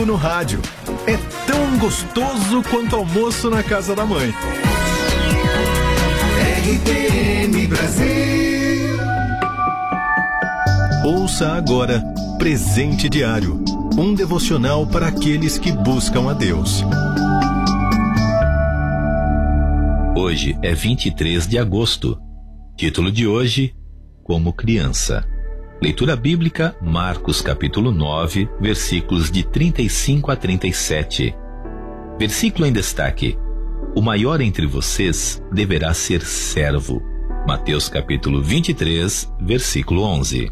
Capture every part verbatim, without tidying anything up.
domingo no rádio. É tão gostoso quanto almoço na casa da mãe. R T M Brasil. Ouça agora Presente Diário, um devocional para aqueles que buscam a Deus. Hoje é vinte e três de agosto. Título de hoje: Como Criança. Leitura bíblica, Marcos capítulo nove, versículos de trinta e cinco a trinta e sete. Versículo em destaque: O maior entre vocês deverá ser servo. Mateus capítulo vinte e três, versículo onze.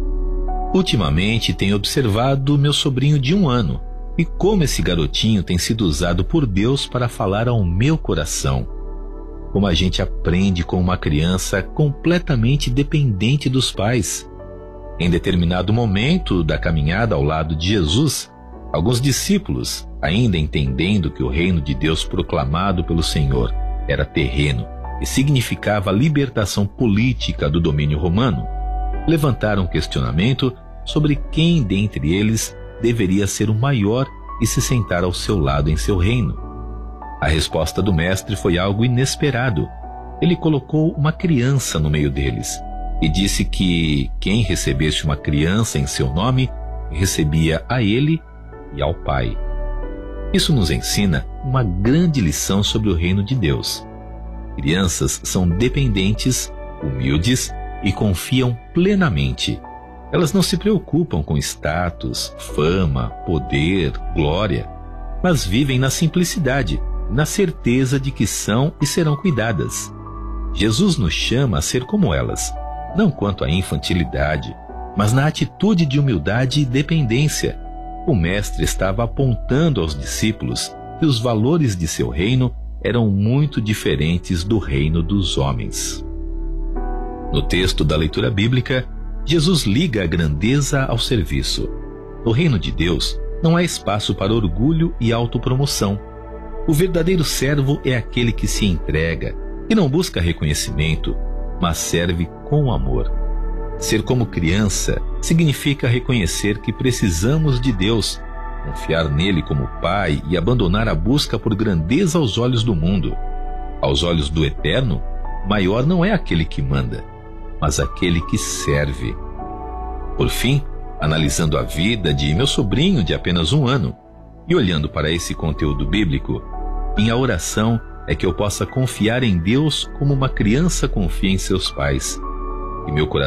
Ultimamente tenho observado meu sobrinho de um ano e como esse garotinho tem sido usado por Deus para falar ao meu coração. Como a gente aprende com uma criança completamente dependente dos pais. Em determinado momento da caminhada ao lado de Jesus, alguns discípulos, ainda entendendo que o reino de Deus proclamado pelo Senhor era terreno e significava a libertação política do domínio romano, levantaram questionamento sobre quem dentre eles deveria ser o maior e se sentar ao seu lado em seu reino. A resposta do mestre foi algo inesperado. Ele colocou uma criança no meio deles e disse que quem recebesse uma criança em seu nome, recebia a ele e ao Pai. Isso nos ensina uma grande lição sobre o reino de Deus. Crianças são dependentes, humildes e confiam plenamente. Elas não se preocupam com status, fama, poder, glória, mas vivem na simplicidade, na certeza de que são e serão cuidadas. Jesus nos chama a ser como elas, não quanto à infantilidade, mas na atitude de humildade e dependência. O mestre estava apontando aos discípulos que os valores de seu reino eram muito diferentes do reino dos homens. No texto da leitura bíblica, Jesus liga a grandeza ao serviço. No reino de Deus, não há espaço para orgulho e autopromoção. O verdadeiro servo é aquele que se entrega e não busca reconhecimento, mas serve com amor. Ser como criança significa reconhecer que precisamos de Deus, confiar nele como Pai e abandonar a busca por grandeza aos olhos do mundo. Aos olhos do Eterno, maior não é aquele que manda, mas aquele que serve. Por fim, analisando a vida de meu sobrinho de apenas um ano e olhando para esse conteúdo bíblico, minha oração é que eu possa confiar em Deus como uma criança confia em seus pais, e meu coração